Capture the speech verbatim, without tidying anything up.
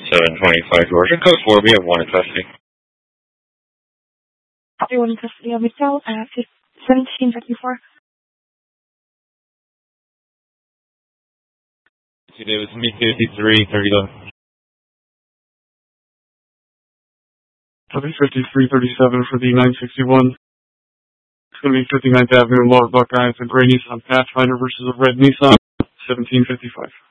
seven twenty-five Georgia. Code four, we have one in custody. One in custody of Michelle at seventeen fifty-four. Today was me fifty-three thirty-seven. Copy fifty-three thirty-seven for the nine sixty-one. It's going to be fifty-ninth Avenue, Lower Buckeye. It's a gray Nissan Pathfinder versus a red Nissan, seventeen fifty-five.